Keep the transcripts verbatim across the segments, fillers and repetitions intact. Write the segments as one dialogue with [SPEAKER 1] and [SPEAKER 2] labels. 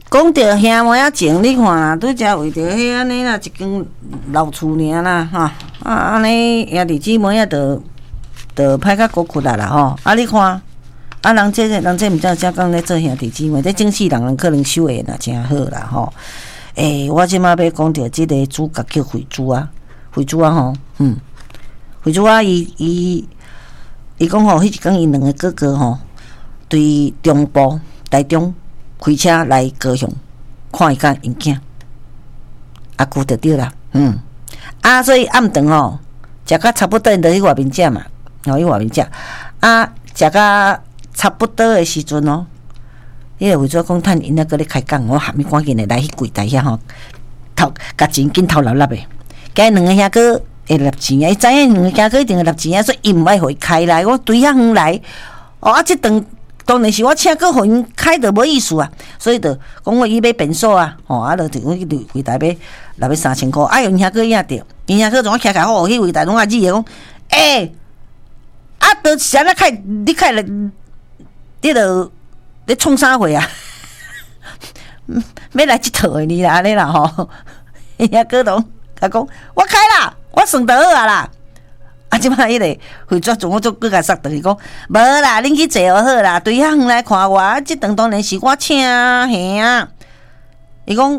[SPEAKER 1] 讲到兄妹仔情，你看啦，拄则为着迄安尼啦，一间老厝尔啦，哈啊安尼兄弟姊妹仔着着歹甲骨骨啊啦吼。啊，你看。啊，人这个人这毋知才讲咧做兄弟姊妹，这正式人人可能修的啦，真好啦吼。诶、欸，我即马要讲到即个主角叫惠珠啊，惠珠啊吼，嗯，惠珠啊，伊伊伊讲吼，迄一工伊两个哥哥吼，对中部台中开车来高雄看伊甲因囝，啊，顾着对啦，嗯，啊，所以暗顿吼，食甲差不多，因着去外面食嘛，吼去外面食，啊，食甲。差不多的时阵哦，迄个为做讲趁因那个咧开讲，我喊伊赶紧的来去柜台遐吼，偷甲钱紧偷揽揽的。甲两个兄哥会拿钱啊，伊知影两个兄哥一定会拿钱啊，所以伊毋爱互伊开来。我对遐远来，哦啊，即顿当然是我请过互因开着无意思啊，所以着讲我伊买便所啊，吼啊，着我去柜台买来要三千箍，啊，因兄哥影着，因兄哥怎啊徛徛好，去柜台拢啊指个讲，诶、欸，啊，着啥物开你开来？你著咧创啥货啊？要来即套的你啦，安尼啦吼。伊遐哥拢甲讲，我开啦，我算得好啊啦。啊，即摆迄个会抓住我做搁甲杀倒去讲，无啦，恁去坐就好啦。对遐远来看我，啊，即顿当然是我请嘿啊。伊讲，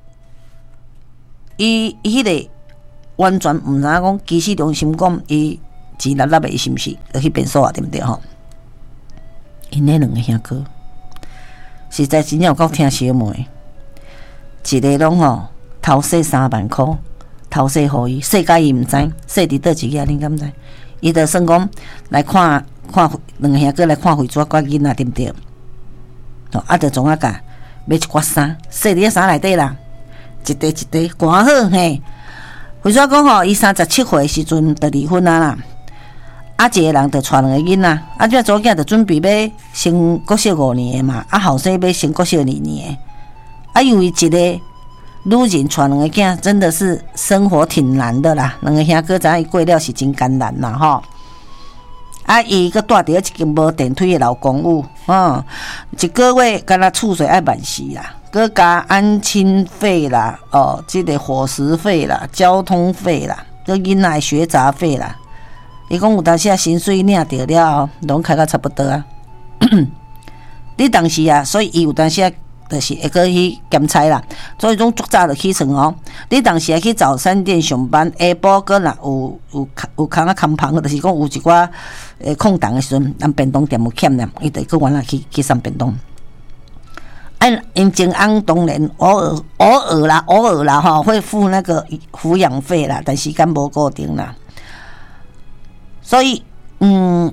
[SPEAKER 1] 伊伊迄个完全毋知影讲，其实良心讲，伊钱粒粒的，是毋是？要去变数啊，对毋对吼？因那两个兄哥，实在真正有够疼小妹，一个拢吼偷洗三万块，偷洗互伊，洗甲伊毋知，洗伫倒一个恁敢知？伊就算讲来看看两个兄哥来看惠珠寡囡仔对毋对？哦，啊，就总啊甲买一寡衫，洗伫遐衫内底啦，一块一块挂好嘿。惠珠讲吼，伊三十七岁时阵就离婚啊啦。啊，一个人着带两个囡仔，啊，这查某囝着准备要生国小五年的嘛，啊，后生要生国小二年的，啊，因为一个女人带两个囝，真的是生活挺难的啦。两个兄哥知影伊过了是真艰难啦吼。啊，伊阁住伫一间无电梯的老公寓，哦，一个月敢若厝税爱万四啦，阁加安亲费啦，哦，即、这个伙食费啦、交通费啦，阁囡仔学杂费啦。伊讲有当时啊，薪水领着了后，拢开到差不多啊。你当时啊，所以伊有当时啊，就是会去去兼差啦。所以种足早就起床哦。你当时啊去早餐店上班，下晡个若有有有空啊空棚，就是讲有一寡诶空档的时阵，咱便当店有欠咧，伊就去原来去去送便当。啊，因前翁当然偶尔偶尔啦，偶尔啦吼，会付那个抚养费啦，但时间无固定啦。所以，嗯，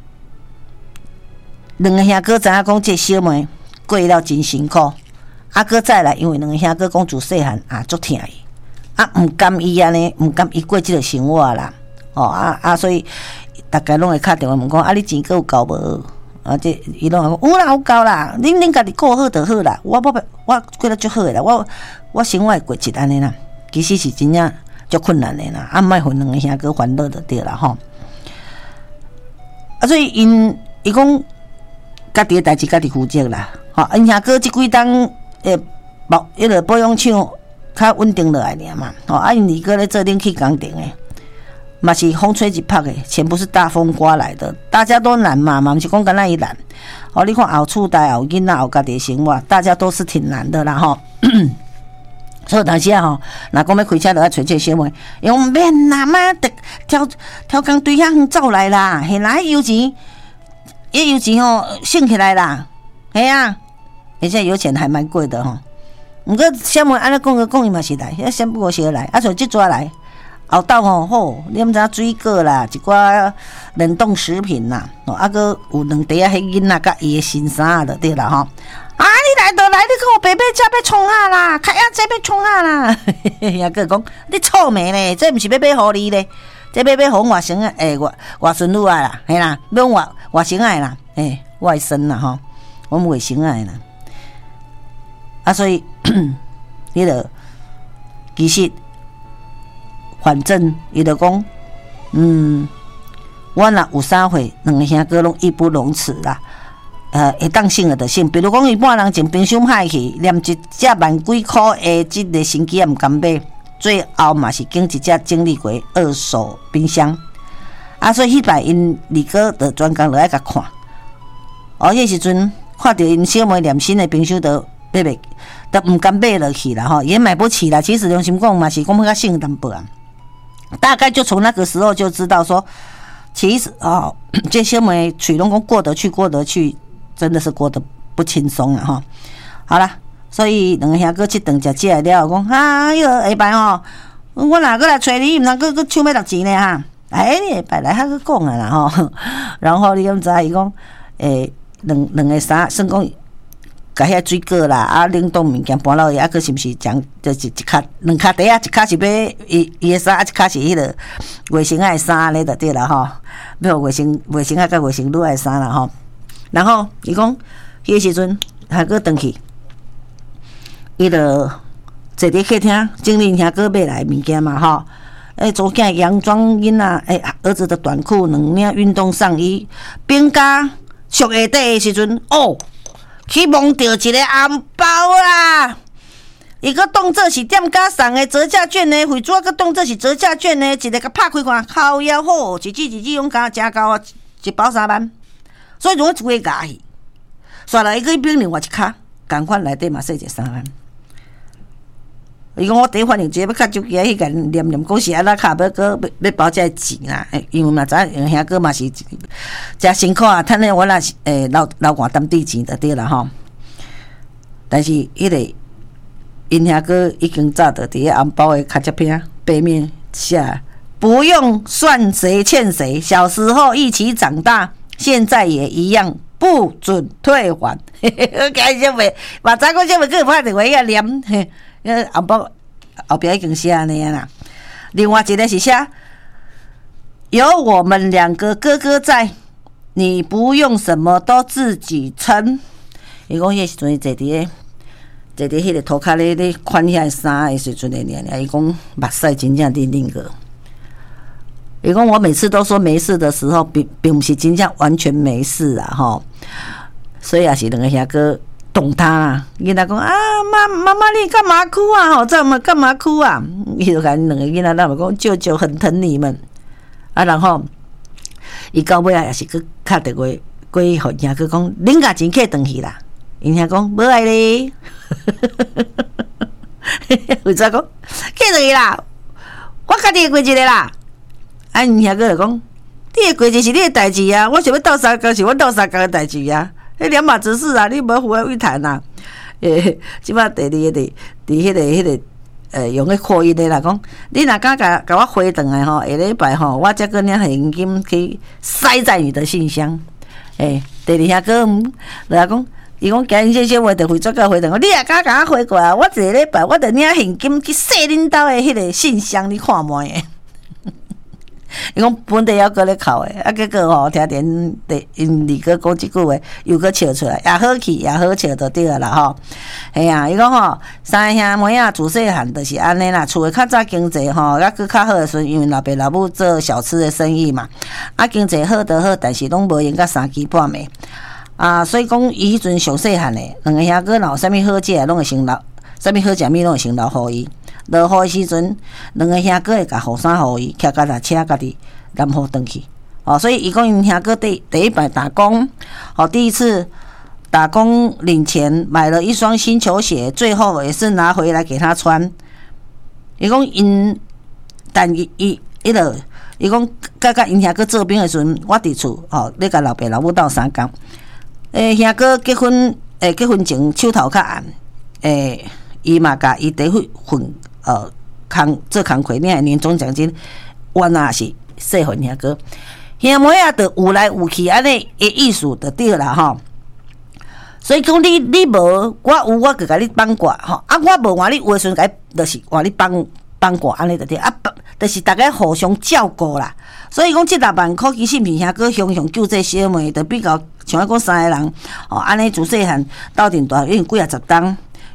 [SPEAKER 1] 两个兄哥知影讲，这小妹过了真辛苦，啊，搁再来，因为两个兄哥讲自细汉啊，足疼伊，啊，毋甘伊安尼，毋甘伊过即个生活啦，哦啊啊，所以大家拢会敲电话问讲，啊，你钱够有够无？啊，这伊拢讲有啦，有够啦，恁恁家己过好就好啦，我我我过得足好诶啦，我我生活会过一安尼啦，其实是真正足困难诶啦，啊，莫互两个兄哥烦恼就对啦吼。啊，所以因伊讲家己诶代志家己负责啦，吼，因兄哥即几档诶保迄个保养厂较稳定落来尔嘛，吼，啊因二哥咧做冷气工程诶，嘛是风吹一拍诶，钱不是大风刮来的，大家都难嘛，嘛毋是讲干那伊难，哦，你看后厝台后囡仔后家己生活，大家都是挺难的啦，吼。所以当时啊吼，若讲要开车，就要找这小妹，伊讲免啦，妈的，挑挑工对遐远走来啦，嘿啦，油钱，迄油钱吼省起来啦，嘿啊，而且油钱还蛮贵的吼。毋过小妹安尼讲个讲伊嘛是来，遐先不过先来，啊像即抓来，后斗吼好，你毋知水果啦，一寡冷冻食品啦，哦，啊个有两袋啊，迄囡仔甲伊诶新衫就对啦吼。啊！你来就来，你跟我白白车要创啊啦，开啊车要创啊啦！也个讲你臭美咧，这毋是要买互你咧，这要买互外甥啊，诶、欸，外外孙女啊啦，嘿啦，买外外甥啊啦，诶、欸，外甥啦吼，我们外甥啊啦。啊，所以你著其实反正伊著讲，嗯，我若有啥货，两个兄哥拢义不容辞啦。 呃会当省的就省，比如讲伊半人前冰箱歹去，连一只万几箍的即个新机也毋敢买，最后嘛是经一只经历过二手冰箱。啊，所以迄摆因二哥的专工落来甲看，哦，迄时阵看到因小妹连新的冰箱都买袂，都毋敢买落去啦吼，也买不起啦。其实良心讲嘛是讲较省淡薄啊。大概就从那个时候就知道说，其实哦，这小妹水龙宫过得去过得去，真的是过得不轻松啊哈。好啦，所以两个兄哥去顿食食了，讲啊，迄个下摆吼，我若过来找你，毋通搁搁抢要六钱呢哈。哎，你下摆来遐去讲啊啦吼。然后你敢知伊讲，诶，两两个衫，算讲，甲遐水果啦，啊，冷冻物件搬落去，啊，佫是毋是将就是一卡两卡袋啊，一卡是买伊伊的衫，啊，一卡是迄个卫生纸的衫安尼就对啦吼。要卫生卫生纸甲卫生乳的衫啦吼。然后伊讲，迄个时阵还佫转去，伊就坐伫客厅，整理遐佫买来物件嘛吼。诶，昨囝洋装囡仔，诶，儿子的短裤，两领运动上衣，边加属下底的时阵，哦，去摸到一个红包啦！伊个当做是店家送的折价券呢，惠纸个当做是折价券呢，一个甲拍开看，靠腰好，一支一支用加真高啊，一包三万，所以就我一个加去，刷来伊个变另外一卡，共款内底嘛说一三万。伊讲我第一反应直接要较手机去甲念念，讲是安那卡要个要包这钱啦，因为嘛知影兄哥嘛是真辛苦啊，趁咧我若是诶老老寒担底钱就对啦吼。但是迄个因兄哥已经早就伫个红包的卡夹片背面写不用算谁欠谁，小时候一起长大，现在也一样，不准退还。开始袂，嘛知讲这袂去拍电话遐念。呃，红包后壁已经写安尼啦。另外一个是写有我们两个哥哥在，你不用什么都自己撑。伊讲迄时阵坐伫个坐伫迄个涂骹咧咧款遐衫的时阵的年伊讲目屎真正伫另个。伊讲我每次都说没事的时候，并并不是真正完全没事啊吼。所以也是两个兄哥。懂他啦，囡仔讲啊，妈妈妈你干嘛哭啊？吼，这么干嘛哭啊？伊就甲两个囡仔那么讲，舅舅很疼你们啊。然后伊到尾啊，也是去敲电话过去，互兄哥讲，恁家钱客转去啦。因兄讲无爱咧，为怎讲客转去啦？我家己会过一个啦。啊，因兄哥就讲，你会过一是你的代志啊，我想要斗相共是我斗相共的代志啊。迄两码子事啊，你无符合预谈呐。诶，即摆第二个伫伫迄个迄个呃用个扩音的啦，讲你若敢甲甲我回转来吼，下礼拜吼，我再个领现金去塞在你的信箱。诶，第二下个就讲，伊讲今日这些话就回转个回转，你若敢甲我回过来，我一个礼拜我就领现金去塞恁兜的迄个信箱，你看卖诶。伊讲本地还搁咧哭诶，啊，结果吼听见第因二哥讲即句话，又搁笑出来，也好气也好笑就对啦吼。嘿啊，伊讲吼，三兄妹仔自细汉就是安尼啦，厝诶较早经济吼，啊搁较好诶时阵，因为老爸老母做小吃诶生意嘛，啊经济好得好，但是拢无用到三更半暝啊，所以讲伊迄阵上细汉诶，两个兄哥若有啥物好食，拢会先留，啥物好食物拢会先留互伊。落雨时阵，两个兄哥会甲雨伞互伊，骑脚踏车家己南湖转去。哦，所以伊讲因兄哥第第一摆打工，哦，第一次打工领钱买了一双新球鞋，最后也是拿回来给他穿。伊讲因，但伊伊伊个，伊讲甲甲因兄哥做兵的时阵，我伫厝哦，咧甲老爸老母斗相共。诶，兄哥结婚诶，结婚前手头较暗，诶，伊嘛甲伊第一份。呃，工做工课领年终奖金，我那是细份兄哥，兄妹仔就有来有去安尼的意思就对啦吼。所以讲你你无，我有我就甲你放过吼，啊我无换你有诶时阵，甲就是换你放放过安尼就对，啊，就是大家互相照顾啦。所以讲这六万块其实毋是兄哥雄雄救这小妹，就比较像讲三个人哦，安尼自细汉斗阵大，因为几啊十档。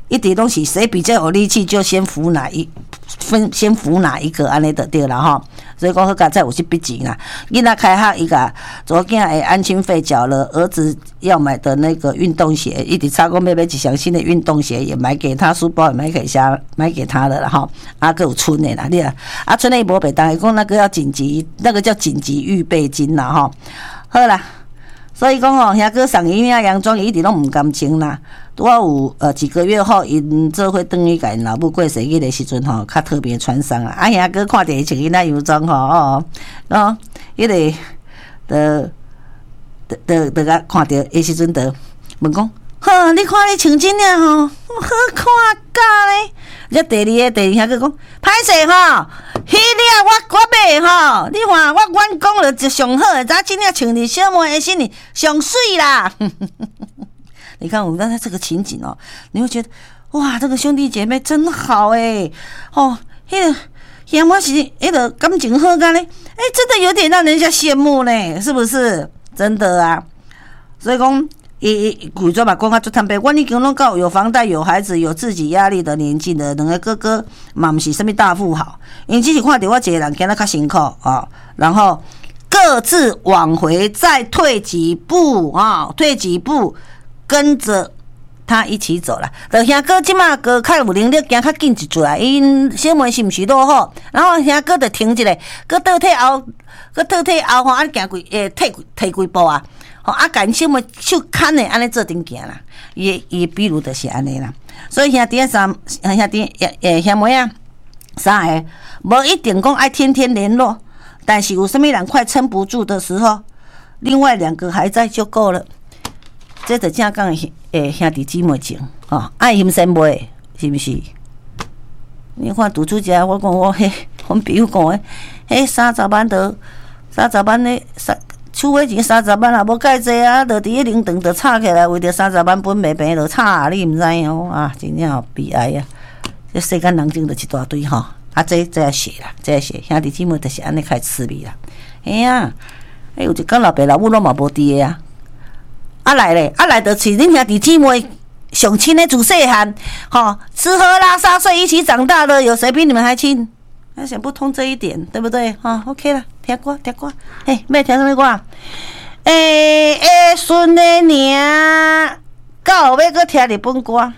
[SPEAKER 1] 一直拢是谁比较有力气，就先扶哪一分，先扶哪一个安尼就对了哈。所以讲，好佳在有去逼钱啦。囡仔开学伊个昨囝的安亲费缴了，儿子要买的那个运动鞋，一直差讲要买一双新的运动鞋也买给他，书包也买给他，买给他了哈。啊，个有存的啦，你啊，啊存的伊无白当，伊讲那个要紧急，那个叫紧急预备金啦哈。好啦。所以讲吼，遐个送衣啊、洋装，伊一直拢毋甘穿啦。拄好有呃几个月后，因做伙转去甲因老母过生日的时阵吼，较特别穿上啊。啊，遐个看着伊穿伊那洋装吼，哦，哦，迄个，得得得得个看着的时阵，得问讲，呵，你看你穿真领吼，好看甲咧。这第二个第二个讲，歹势吼。迄领我我买吼，你看我阮讲了就上好，咱今领穿伫小妹的身里上水啦。你看我们刚才这个情景哦，你会觉得哇，这个兄弟姐妹真好诶。哦，迄、那个兄妹是迄个感情好干咧，哎，真的有点让人家羡慕呢，是不是？真的啊，所以讲。伊伊规则嘛讲啊，足坦白，阮已经拢到有房贷、有孩子、有自己压力的年纪了。两个哥哥嘛，毋是什么大富豪，因只是看到我一个人今仔较辛苦啊、哦，然后各自往回再退几步啊、哦，退几步，跟着他一起走啦。就兄哥即马个较有能力，行较紧一撮啦。因小妹是毋是落好？然后兄哥就停一下，搁倒退后，搁倒退后吼，啊行几诶，退退几步啊？吼啊，甲因小妹手牵的安尼做阵行啦，伊伊比如就是安尼啦。所以兄弟啊三兄弟诶兄妹啊三个，无一定讲爱天天联络，但是有什么人快撑不住的时候，另外两个还在就够了。这就正讲诶兄弟姊妹情哦，爱心先袂是不是？你看拄出家，我讲我迄，阮朋友讲诶，迄三十万都三十万的三。厝尾钱三十万也无介济啊，就伫迄灵堂就吵起来，为着三十万本袂平就吵啊，你毋知哦啊，真正悲哀啊！这世间人情就一大堆吼，啊，这这也是啦，这也是兄弟姊妹就是安尼开始味啦。哎呀，哎有一天老爸老母拢嘛无伫个啊，啊来咧，啊来就是恁兄弟姊妹上亲的自细汉，吼吃喝拉撒睡一起长大的，有谁比你们还亲？还想不通这一点，对不对？哈 ，OK 啦，听歌，听歌，嘿，要听什么歌？诶、欸，下顺的娘，到后尾搁听日本歌。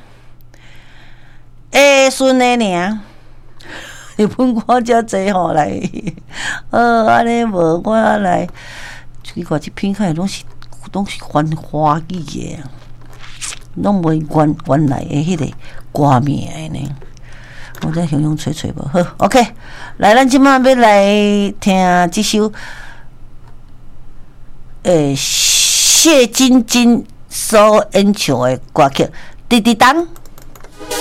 [SPEAKER 1] 下顺的娘，日本歌遮济吼来，呃，安尼无我来，奇怪，这片开拢是拢是翻华语的，拢袂原原来的迄个歌名的呢。我再形容吹吹无好 ，OK， 来，咱即摆要来听即首，诶、欸，谢晶晶所演唱的歌曲《滴滴当》。